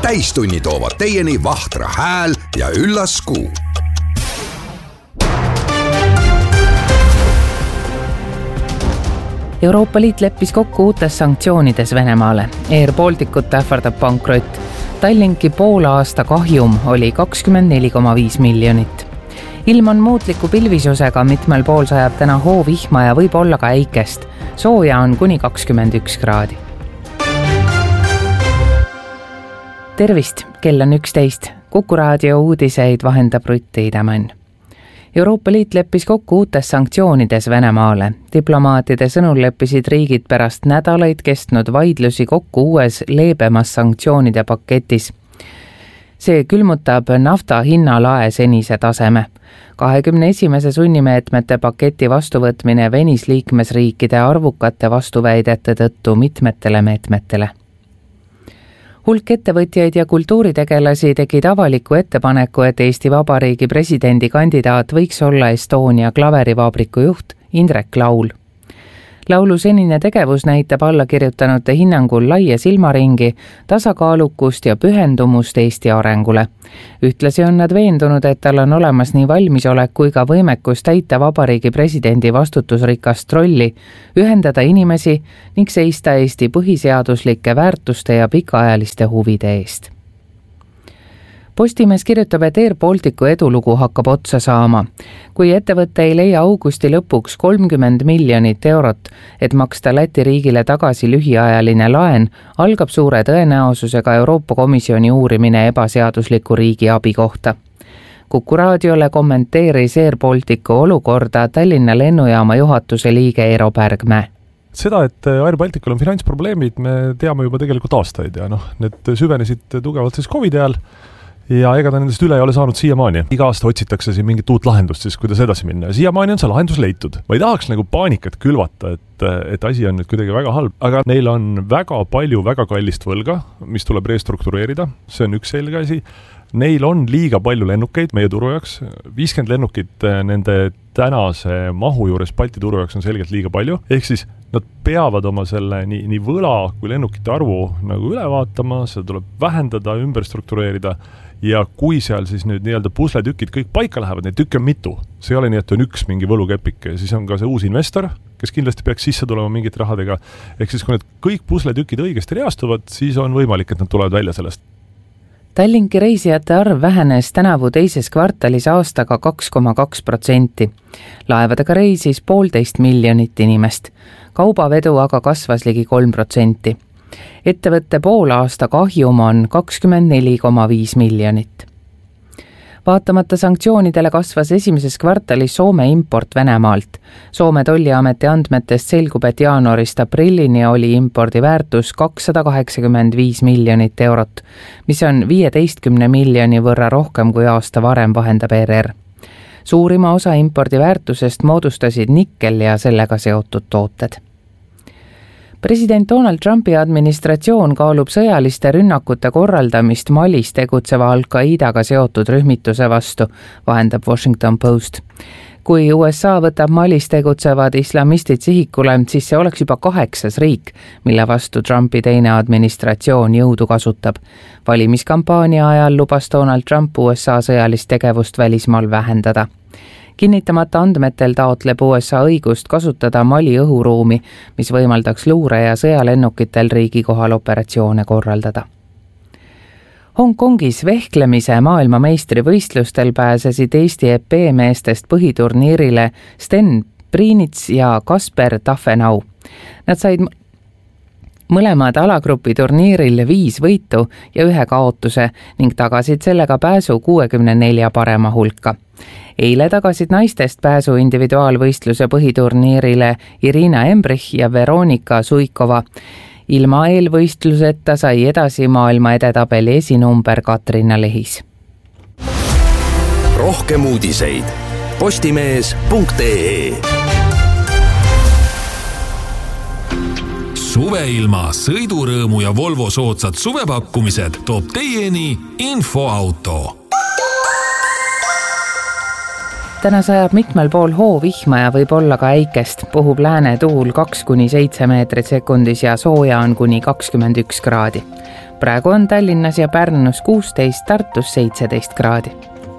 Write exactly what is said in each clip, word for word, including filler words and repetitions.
täistunni toovad teieni Vahtra hääl ja üllas kuu. Euroopa Liit leppis kokku uutes sanktsioonides Venemaale. Air Balticut ähvardab pankrott. Tallinki poole aasta kahjum oli kakskümmend neli koma viis miljonit. Ilm on muutliku pilvisusega, mitmel pool sajab täna hoovihma ja võib olla ka äikest. Sooja on kuni kakskümmend üks kraadi. Tervist, kell on üksteist. Kuku raadio uudiseid vahendab Rutt Tiidemann. Euroopa Liit leppis kokku uutes sanktsioonides Venemaale. Diplomaatide sõnul leppisid riigid pärast nädalaid kestnud vaidlusi kokku uues leebemas sanktsioonide paketis. See külmutab nafta hinnalae senise taseme. kahekümne esimese sunnimeetmete paketi vastuvõtmine venis liikmesriikide arvukate vastuväidete tõttu mitmetele meetmetele. Hulk ettevõtjaid ja kultuuritegelasi tegid avaliku ettepaneku, et Eesti Vabariigi presidendi kandidaat võiks olla Estonia klaverivabriku juht Indrek Laul. Laulu senine tegevus näitab allakirjutanute hinnangul laia silmaringi, tasakaalukust ja pühendumust Eesti arengule. Ühtlasi on nad veendunud, et tal on olemas nii valmisolek kui ka võimekus täita vabariigi presidendi vastutusrikast rolli, ühendada inimesi ning seista Eesti põhiseaduslike väärtuste ja pikaajaliste huvide eest. Postimees kirjutab, et Air Balticu edulugu hakkab otsa saama. Kui ettevõtte ei leia augusti lõpuks kolmkümmend miljonit eurot, et maksta Läti riigile tagasi lühiajaline laen, algab suure tõenäosusega Euroopa Komisjoni uurimine ebaseadusliku riigi abi kohta. Kuku raadiole kommenteeris Air Balticu olukorda Tallinna lennujaama juhatuse liige Eero Pärgmäe. Seda, et Air Balticul on finantsprobleemid, me teame juba tegelikult aastaid ja noh, need süvenesid tugevalt siis COVID ajal ja ega ta nendest üle ei ole saanud siiamaani. Iga aasta otsitakse siin mingit uut lahendust, siis kuidas edasi minna. Ja siiamaani on see lahendus leitud. Ma ei tahaks nagu paanikat külvata, et, et asi on nüüd kuidagi väga halb, aga neil on väga palju väga kallist võlga, mis tuleb restruktureerida. See on üks selge asi. Neil on liiga palju lennukeid meie turu jaoks. viiskümmend lennukit nende tänase mahu juures Balti turu jaoks on selgelt liiga palju. Ehk siis nad peavad oma selle nii, nii võla kui lennukite arvu nagu üle vaatama, seda tuleb vähendada, ümber struktureerida. Ja kui seal siis nüüd nii-öelda pusletükid kõik paika lähevad, neid tükke on mitu. See ei ole nii, et on üks mingi võlukepik. Siis on ka see uus investor, kes kindlasti peaks sisse tulema mingite rahadega. Ehk siis kui need kõik pusletükid õigesti reastuvad, siis on võimalik, et nad tulevad välja sellest. Tallinki reisijate arv vähenes tänavu teises kvartalis aastaga kaks koma kaks protsenti. Laevadega reisis poolteist miljonit inimest. Kaubavedu aga kasvas ligi kolm protsenti. Ettevõtte pool aasta kahjum on kakskümmend neli koma viis miljonit. Vaatamata sanktsioonidele kasvas esimeses kvartalis Soome import Venemaalt. Soome tolliameti andmetest selgub, et jaanuarist aprillini oli impordi väärtus kakssada kaheksakümmend viis miljonit eurot, mis on viieteistkümne miljoni võrra rohkem kui aasta varem, vahendab R R. Suurima osa impordi väärtusest moodustasid nikkel ja sellega seotud tooted. President Donald Trumpi administratsioon kaalub sõjaliste rünnakute korraldamist Malis tegutseva Al-Qaidaga seotud rühmituse vastu, vahendab Washington Post. Kui U S A võtab Malis tegutsevad islamistid sihikule, siis see oleks juba kaheksas riik, mille vastu Trumpi teine administratsioon jõudu kasutab. Valimiskampaania ajal lubas Donald Trump U S A sõjalist tegevust välismaal vähendada. Kinnitamata andmetel taotleb U S A õigust kasutada Mali õhuruumi, mis võimaldaks luure- ja sõjalennukitel riigi kohal operatsioone korraldada. Hongkongis vehklemise maailmameistrivõistlustel pääsesid Eesti E P meestest põhiturniirile Sten Priinits ja Kasper Tafenau. Nad said mõlemad alagrupi turniiril viis võitu ja ühe kaotuse ning tagasid sellega pääsu kuuekümne nelja parema hulka. Eile tagasid naistest pääsu individuaalvõistluse põhiturniirile Irina Embrich ja Veronika Suikova. Ilma eelvõistluseta sai edasi maailma edetabeli esinumber Katrina Lehis. Rohkem uudiseid postimees punkt ee. Suveilma, sõidurõõmu ja Volvo soodsad suvepakkumised toob teieni Infoauto. Täna sajab mitmel pool hoovihma ja võib olla ka äikest. Puhub lääne tuul kaks kuni seitse meetrit sekundis ja sooja on kuni kakskümmend üks kraadi. praegu on Tallinnas ja Pärnus kuusteist, Tartus seitseteist kraadi.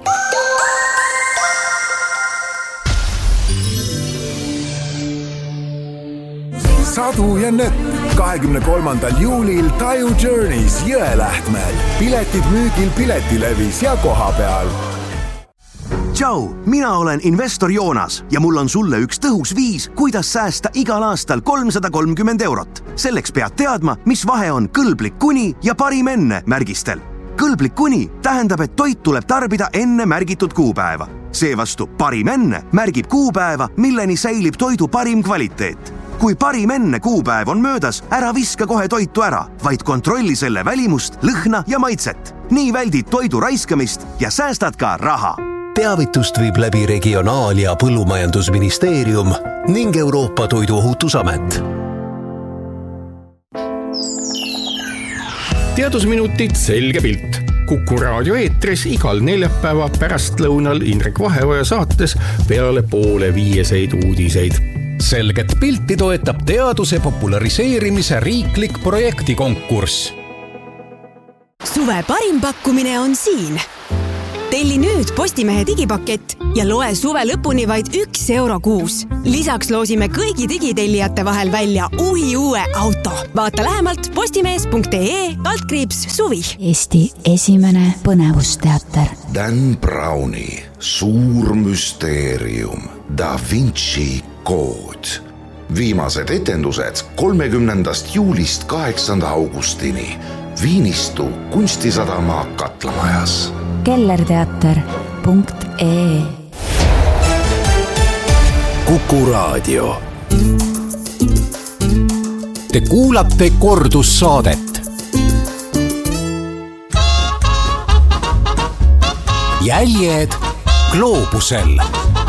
Sadu ja nöpp kahekümne kolmandal juulil Taju Journeys Jõelähtmel. Piletid müügil Piletilevis ja koha peal. Tšau, mina olen investor Joonas ja mul on sulle üks tõhus viis, kuidas säästa igal aastal kolmsada kolmkümmend eurot. Selleks pead teadma, mis vahe on kõlblik kuni ja parim enne märgistel. Kõlblik kuni tähendab, et toit tuleb tarbida enne märgitud kuupäeva. Seevastu parim enne märgib kuupäeva, milleni säilib toidu parim kvaliteet. Kui parim enne kuupäev on möödas, ära viska kohe toitu ära, vaid kontrolli selle välimust, lõhna ja maitset. Nii väldid toidu raiskamist ja säästad ka raha. Teavitust viib läbi Regionaal- ja Põllumajandusministeerium ning Euroopa Toiduohutusamet. Teadusminutid selge pilt. Kuku raadio eetris igal neljapäeva pärastlõunal Indrek Vaheoja saates peale poole viieseid uudiseid. Selget pilti toetab teaduse populariseerimise riiklik projektikonkurss. Suve parim pakkumine on siin. Telli nüüd Postimehe digipakett ja loe suve lõpuni vaid üks euro kuus. Lisaks loosime kõigi digitellijate vahel välja uhi uue auto. Vaata lähemalt postimees punkt ee kaldkriips suvi. Eesti esimene põnevusteater. Dan Browni Suur müsteerium Da Vinci kood. Viimased etendused kolmekümnendast juulist kaheksanda augustini Viinistu kunstisadama Katlamajas. kellerteater punkt ee Kuku raadio. Te kuulate kordussaadet. Jäljed gloobusel.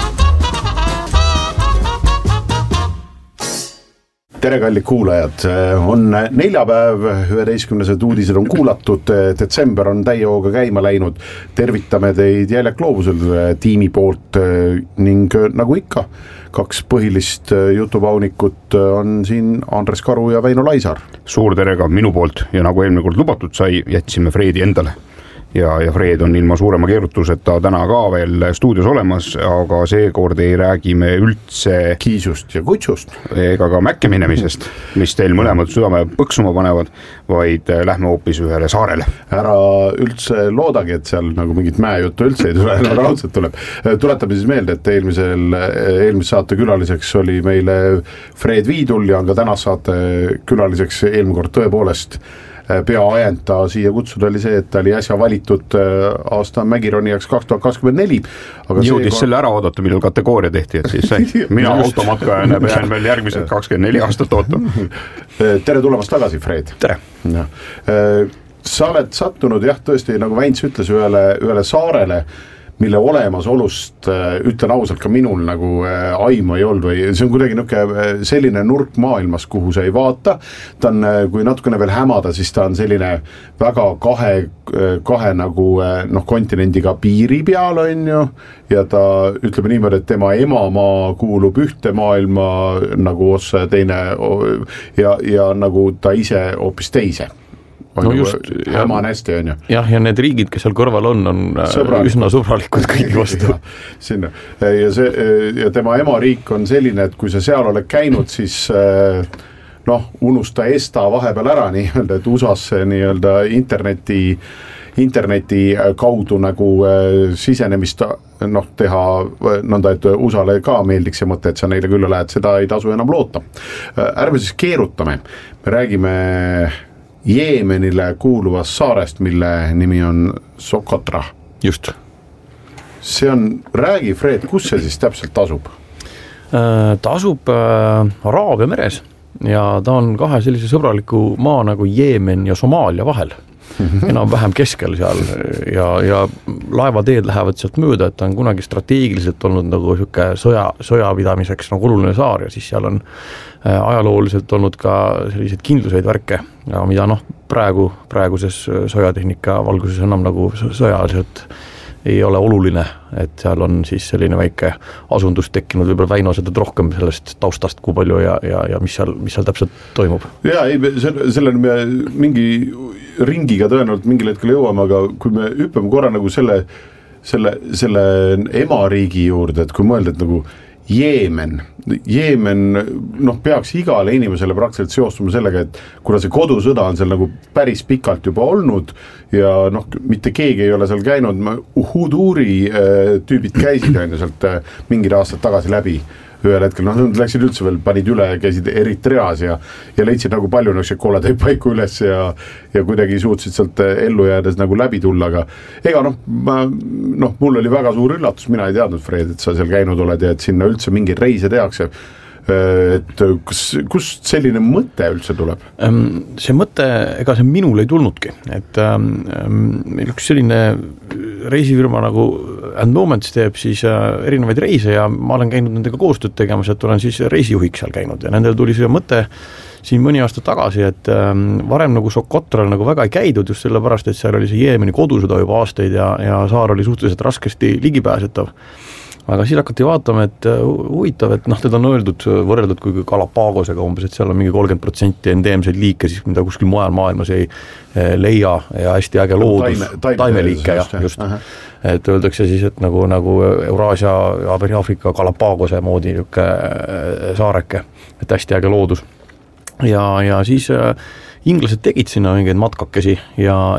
Tere, kallid kuulajad, on neljapäev, üheteistkümnesed uudised on kuulatud, detsember on täiehooga käima läinud, tervitame teid Jäljed gloobusel tiimi poolt ning nagu ikka, kaks põhilist jutupaunikut on siin Andres Karu ja Väino Laisar. Suur tere ka minu poolt ja nagu eelmine kord lubatud sai, jätsime Fredi endale. Ja, ja Fred on ilma suurema keerutuseta täna ka veel stuudios olemas, aga seekord ei räägi me üldse kiisust ja kutsust ega ka mäkke minemisest, mis teil mõlemad südame põksuma panevad, vaid lähme hoopis ühele saarele. Ära üldse loodagi, et seal nagu mingit mäejuttu üldse ei tule, raudselt tuleb. Tuletame siis meelde, et eelmisel, eelmise saate külaliseks oli meile Fred Viidul ja on ka tänas saate külaliseks eelmine kord tõepoolest pea ajenta siia kutsuda oli see, et ta oli äsja valitud aasta Mägironijaks kaks tuhat kakskümmend neli. Aga jõudis selle ära oodata, millal kategooria tehti, et siis sai. Mina automatkajana pean veel järgmised kakskümmend neli aastat ootama. Tere tulemast tagasi, Fred. Tere. Ja. Sa oled sattunud, jah, tõesti, nagu Väints ütles, ühele, ühele saarele, mille olemasolust, ütlen ausalt, ka minul nagu aimu ei olnud või see on kuidagi niuke selline nurk maailmas, kuhu sa ei vaata. Ta on, kui natukene veel hämada, siis ta on selline väga kahe, kahe nagu noh, kontinendiga piiri peal on ju, ja ta ütleme niimoodi, et tema emamaa kuulub ühte maailma nagu ossa ja teine ja, ja nagu ta ise hoopis teise. No just, häma on hästi, on ju. Jah, ja need riigid, kes seal kõrval on, on sõbralikud. Üsna sõbralikud kõigi vastu. Sinna. Ja, see, ja tema emariik on selline, et kui sa seal oled käinud, siis noh, unusta esta vahepeal ära nii-öelda, et U S A-s nii-öelda interneti, interneti kaudu nagu sisenemist noh, teha nõnda, et U S A-le ka meeldiks see mõte, et sa neile külla lähed, seda ei tasu enam loota. Ärme siis keerutame. Me räägime Jeemenile kuuluvast saarest, mille nimi on Socotra. Just. See on, räägi Fred, kus see siis täpselt tasub? Ta asub Araabia meres ja ta on kahe sellise sõbraliku maa nagu Jeemen ja Somaalia vahel. Enam vähem keskel seal ja, ja laevateed lähevad sealt mööda, et ta on kunagi strateegiliselt olnud nagu siuke sõja, sõjapidamiseks nagu oluline saar ja siis seal on ajalooliselt olnud ka selliseid kindluseid värke, mida noh, praegu, praeguses sõjatehnika valguses enam nagu sõjaliselt ei ole oluline, et seal on siis selline väike asundus tekkinud, võib-olla Väino seda rohkem sellest taustast, kui palju ja, ja, ja mis seal, mis seal täpselt toimub? Jaa, ei, selleni me mingi ringiga tõenäoliselt mingil hetkel jõuame, aga kui me hüppame korra nagu selle, selle, selle emariigi juurde, et kui mõelda, et nagu Jeemen, Jeemen noh, peaks igale inimesele praktiliselt seostuma sellega, et kuna see kodusõda on seal nagu päris pikalt juba olnud ja noh, mitte keegi ei ole seal käinud, Uhuduri tüübid käisid on ju sealt mingid aastad tagasi läbi ühel hetkel, noh, nad läksid üldse veel, panid üle, käisid Eritreas ja, ja leidsid nagu palju noh, koledaid paiku üles ja, ja kuidagi suutsid sealt ellu jäädes nagu läbi tulla, aga ega noh, ma, noh, mul oli väga suur üllatus, mina ei teadnud, Fred, et sa seal käinud oled ja et sinna üldse mingeid reise tehakse. Et kus, kust selline mõte üldse tuleb? See mõte, ega see minul ei tulnudki, et meil üks selline reisifirma nagu And Moments teeb siis erinevaid reise ja ma olen käinud nendega koostööd tegemas, et olen siis reisijuhiks seal käinud ja nendel tuli see mõte siin mõni aasta tagasi, et varem nagu Sokotral nagu väga ei käidud just sellepärast, et seal oli see Jeemeni kodusõda juba aastaid ja, ja saar oli suhteliselt raskesti ligipääsetav. Aga siis hakati vaatama, et huvitav, et noh, teda on öeldud, võrreldud kui Galapagosega umbes, et seal on mingi kolmkümmend protsenti endeemseid liike, siis mida kuskil mujal maailmas ei leia ja hästi äge loodus, taime, taimeliike ja just. Aha. Et öeldakse siis, et nagu, nagu Euraasia ja Aafrika Galapagose moodi saareke, et hästi äge loodus. Ja, ja siis inglased tegid sinna mingeid matkakesi ja